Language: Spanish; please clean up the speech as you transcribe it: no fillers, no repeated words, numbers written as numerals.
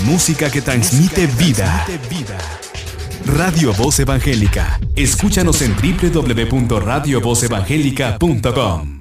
Música que transmite vida. Radio Voz Evangélica. Escúchanos en www.radiovozevangelica.com.